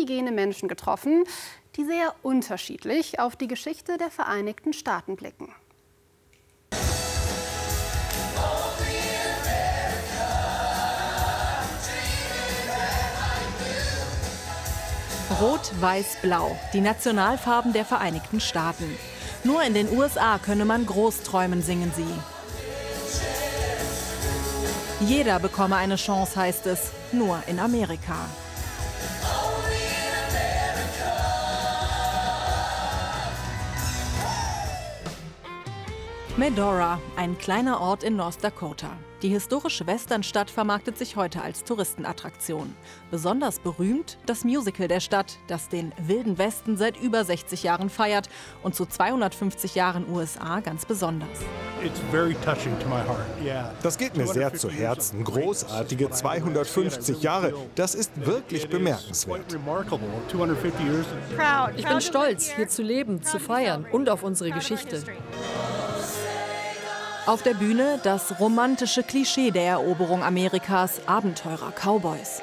indigene Menschen getroffen, die sehr unterschiedlich auf die Geschichte der Vereinigten Staaten blicken. Rot, Weiß, Blau, die Nationalfarben der Vereinigten Staaten. Nur in den USA könne man groß träumen, singen sie. Jeder bekomme eine Chance, heißt es, nur in Amerika. Medora, ein kleiner Ort in North Dakota. Die historische Westernstadt vermarktet sich heute als Touristenattraktion. Besonders berühmt das Musical der Stadt, das den Wilden Westen seit über 60 Jahren feiert und zu 250 Jahren USA ganz besonders. Das geht mir sehr zu Herzen. Großartige 250 Jahre, das ist wirklich bemerkenswert. Ich bin stolz, hier zu leben, zu feiern und auf unsere Geschichte. Auf der Bühne das romantische Klischee der Eroberung Amerikas, Abenteurer, Cowboys.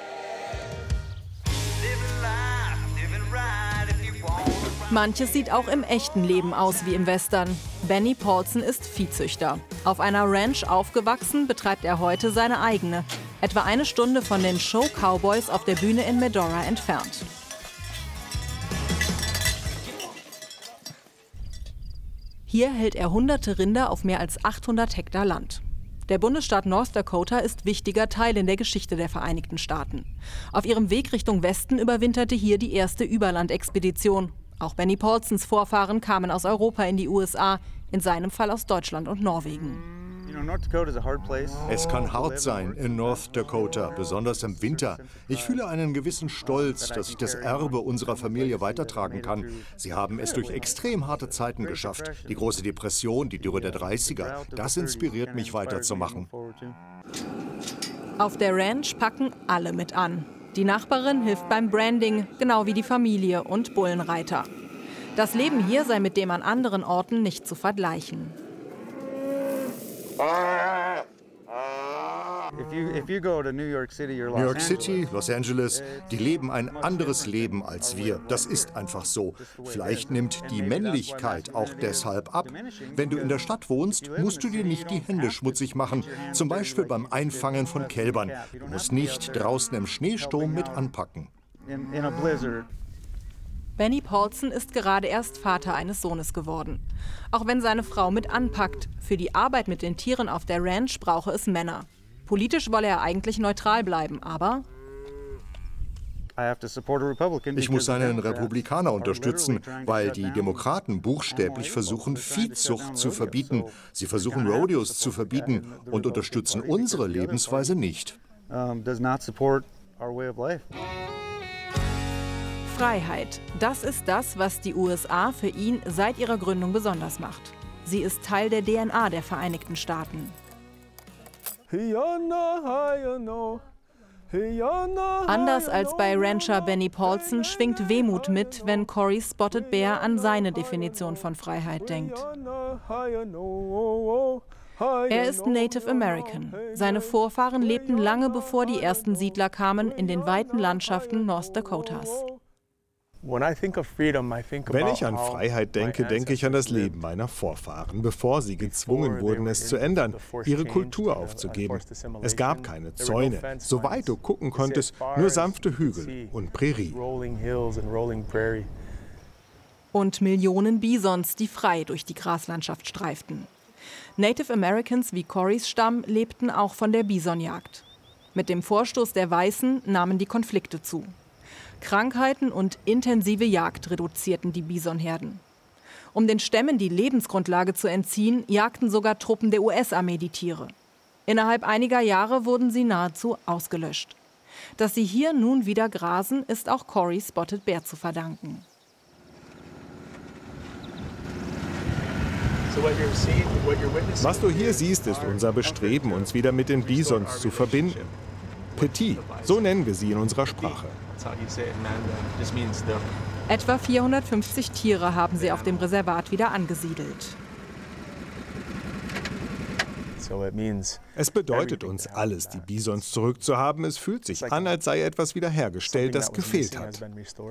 Manches sieht auch im echten Leben aus wie im Western. Benny Paulson ist Viehzüchter. Auf einer Ranch aufgewachsen, betreibt er heute seine eigene. Etwa eine Stunde von den Show Cowboys auf der Bühne in Medora entfernt. Hier hält er hunderte Rinder auf mehr als 800 Hektar Land. Der Bundesstaat North Dakota ist wichtiger Teil in der Geschichte der Vereinigten Staaten. Auf ihrem Weg Richtung Westen überwinterte hier die erste Überlandexpedition. Auch Benny Paulsons Vorfahren kamen aus Europa in die USA, in seinem Fall aus Deutschland und Norwegen. Es kann hart sein in North Dakota, besonders im Winter. Ich fühle einen gewissen Stolz, dass ich das Erbe unserer Familie weitertragen kann. Sie haben es durch extrem harte Zeiten geschafft. Die große Depression, die Dürre der 30er, das inspiriert mich weiterzumachen. Auf der Ranch packen alle mit an. Die Nachbarin hilft beim Branding, genau wie die Familie und Bullenreiter. Das Leben hier sei mit dem an anderen Orten nicht zu vergleichen. New York City, Los Angeles, die leben ein anderes Leben als wir. Das ist einfach so. Vielleicht nimmt die Männlichkeit auch deshalb ab. Wenn du in der Stadt wohnst, musst du dir nicht die Hände schmutzig machen. Zum Beispiel beim Einfangen von Kälbern. Du musst nicht draußen im Schneesturm mit anpacken. Benny Paulson ist gerade erst Vater eines Sohnes geworden. Auch wenn seine Frau mit anpackt, für die Arbeit mit den Tieren auf der Ranch brauche es Männer. Politisch wolle er eigentlich neutral bleiben, aber ich muss einen Republikaner unterstützen, weil die Demokraten buchstäblich versuchen, Viehzucht zu verbieten. Sie versuchen, Rodeos zu verbieten und unterstützen unsere Lebensweise nicht. Freiheit, das ist das, was die USA für ihn seit ihrer Gründung besonders macht. Sie ist Teil der DNA der Vereinigten Staaten. Anders als bei Rancher Benny Paulson schwingt Wehmut mit, wenn Cory Spotted Bear an seine Definition von Freiheit denkt. Er ist Native American. Seine Vorfahren lebten lange bevor die ersten Siedler kamen in den weiten Landschaften North Dakotas. Wenn ich an Freiheit denke, denke ich an das Leben meiner Vorfahren, bevor sie gezwungen wurden, es zu ändern, ihre Kultur aufzugeben. Es gab keine Zäune, soweit du gucken konntest, nur sanfte Hügel und Prärie. Und Millionen Bisons, die frei durch die Graslandschaft streiften. Native Americans wie Corys Stamm lebten auch von der Bisonjagd. Mit dem Vorstoß der Weißen nahmen die Konflikte zu. Krankheiten und intensive Jagd reduzierten die Bisonherden. Um den Stämmen die Lebensgrundlage zu entziehen, jagten sogar Truppen der US-Armee die Tiere. Innerhalb einiger Jahre wurden sie nahezu ausgelöscht. Dass sie hier nun wieder grasen, ist auch Cory Spotted Bear zu verdanken. Was du hier siehst, ist unser Bestreben, uns wieder mit den Bisons zu verbinden. Petit, so nennen wir sie in unserer Sprache. Etwa 450 Tiere haben sie auf dem Reservat wieder angesiedelt. Es bedeutet uns alles, die Bisons zurückzuhaben. Es fühlt sich an, als sei etwas wiederhergestellt, das gefehlt hat.